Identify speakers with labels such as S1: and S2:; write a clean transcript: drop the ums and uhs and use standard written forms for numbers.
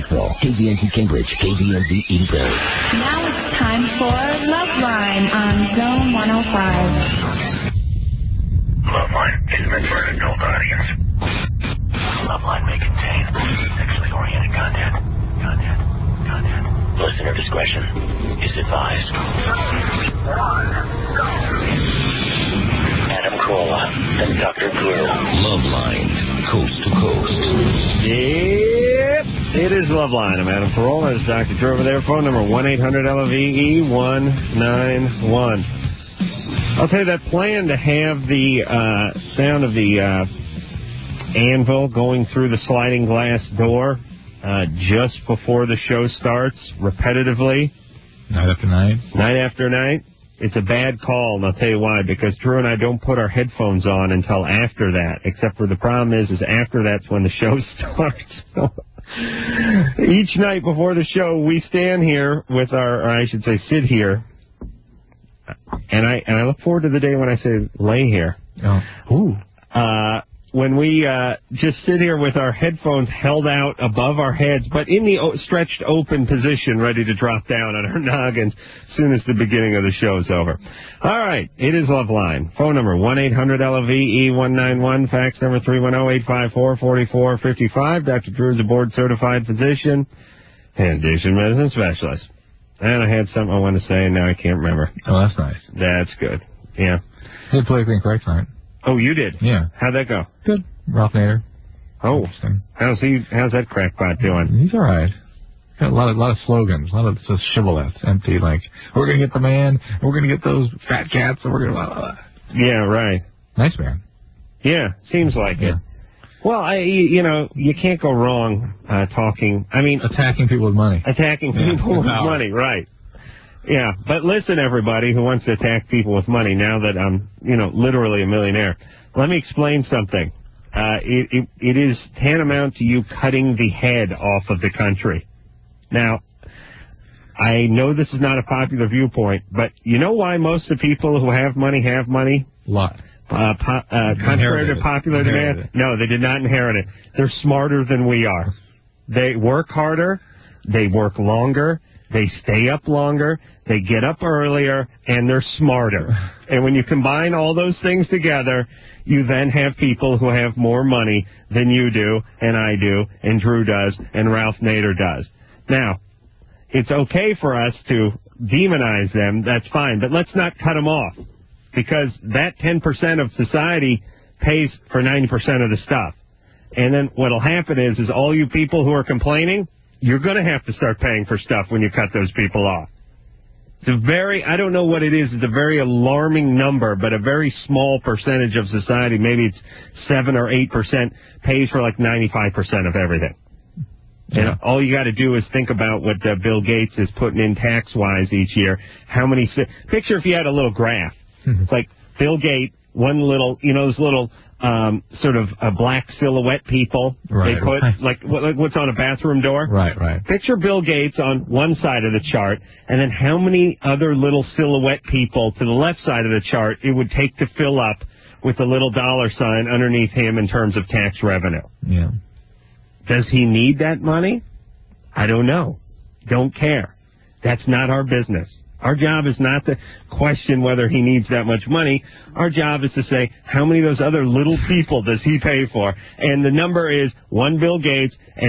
S1: Pikeville, KVNZ Cambridge, KVNZ Edenville.
S2: Now it's time for Loveline on Zone 105.
S3: Loveline is meant for an adult audience. Loveline may contain sexually oriented content. Listener discretion is advised. Adam Carolla and Dr. Drew.
S1: Loveline, coast to coast.
S4: Yep, it is Loveline. I'm Adam Carolla. There's Dr. Drew over there. Phone number 1-800-LOVE-191. I'll tell you that plan to have the sound of the anvil going through the sliding glass door just before the show starts, repetitively.
S5: Night after night?
S4: Night after night. It's a bad call, and I'll tell you why. Because Drew and I don't put our headphones on until after that, except for the problem is after that's when the show starts. Each night before the show, we stand here with our, or I should say sit here, and I look forward to the day when I say lay here.
S5: Oh.
S4: Ooh. When we just sit here with our headphones held out above our heads, but in the stretched open position, ready to drop down on our noggins as soon as the beginning of the show is over. All right, it is Loveline. Phone number 1-800-LOVE-191. Fax number 310-854-4455. Dr. Drew is a board-certified physician and addiction medicine specialist. And I had something I wanted to say, and now I can't remember.
S5: Oh, that's nice.
S4: That's good. Yeah.
S5: Hey, politically incorrect tonight.
S4: Oh, you did?
S5: Yeah.
S4: How'd that go?
S5: Good. Ralph Nader.
S4: Oh. How's that crackpot doing?
S5: He's all right. Got a lot of slogans, a lot of just shibboleths, empty, like, we're going to get the man, we're going to get those fat cats, and we're going to blah, blah, blah.
S4: Yeah, right.
S5: Nice man.
S4: Yeah, seems like it. Well, you can't go wrong
S5: attacking people with money.
S4: Attacking people with money, right. Yeah, but listen, everybody who wants to attack people with money, now that I'm, literally a millionaire, let me explain something. It is tantamount to you cutting the head off of the country. Now, I know this is not a popular viewpoint, but you know why most of the people who have money have money?
S5: Lot.
S4: Contrary to popular demand? No, they did not inherit it. They're smarter than we are. They work harder, they work longer, they stay up longer, they get up earlier, and they're smarter. And when you combine all those things together, you then have people who have more money than you do, and I do, and Drew does, and Ralph Nader does. Now, it's okay for us to demonize them, that's fine, but let's not cut them off, because that 10% of society pays for 90% of the stuff. And then what'll happen is all you people who are complaining, you're going to have to start paying for stuff when you cut those people off. It's I don't know what it is, it's a very alarming number, but a very small percentage of society, maybe it's 7 or 8%, pays for like 95% of everything. Yeah. And all you got to do is think about what Bill Gates is putting in tax-wise each year. Picture if you had a little graph. It's like Bill Gates, one little, those little sort of black silhouette people they put, like what's on a bathroom door?
S5: Right.
S4: Picture Bill Gates on one side of the chart, and then how many other little silhouette people to the left side of the chart it would take to fill up with a little dollar sign underneath him in terms of tax revenue.
S5: Yeah.
S4: Does he need that money? I don't know. Don't care. That's not our business. Our job is not to question whether he needs that much money. Our job is to say, how many of those other little people does he pay for? And the number is one Bill Gates and